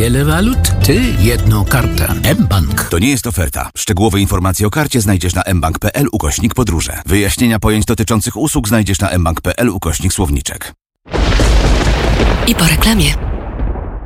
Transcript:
Wiele walut? Ty jedną kartę. mBank. To nie jest oferta. Szczegółowe informacje o karcie znajdziesz na mbank.pl/podróże. Wyjaśnienia pojęć dotyczących usług znajdziesz na mbank.pl/słowniczek. I po reklamie.